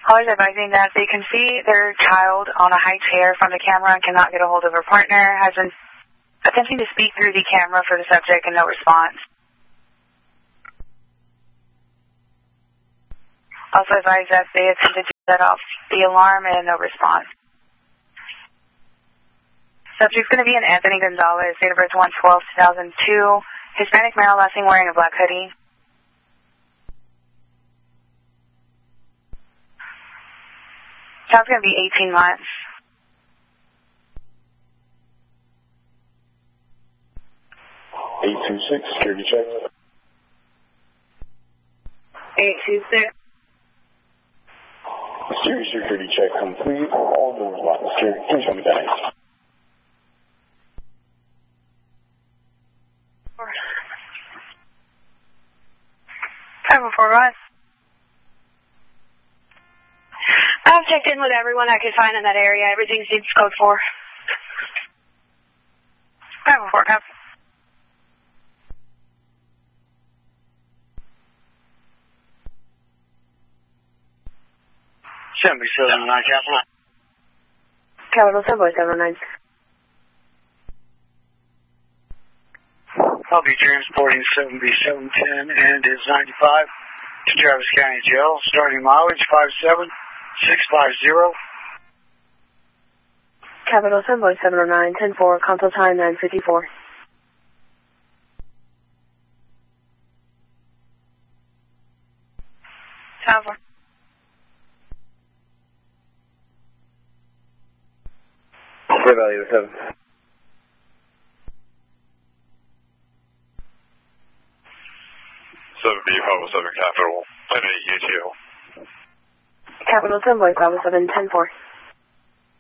Callers advising that they can see their child on a high chair from the camera and cannot get a hold of her partner, has been attempting to speak through the camera for the subject and no response. Also advised that they attempted to set off the alarm and no response. Subject's going to be an Anthony Gonzalez, date of birth 1/12/2002, Hispanic male, last seen wearing a black hoodie. Child's going to be 18 months. Security check. 826. Security check complete. All doors locked. Security, please show me that. 741. I've checked in with everyone I could find in that area. Everything seems code 4. 741, copy. Capital. Capital Subway 709. I'll be transporting 7B710 and is 95 to Travis County Jail, starting mileage 57650. Capital Subway 709, 10-4, console time 9:54. Tower. Value 7. Bravo 7 Capital, 98 UTO. Capital Subway, Bravo 7, 10-4.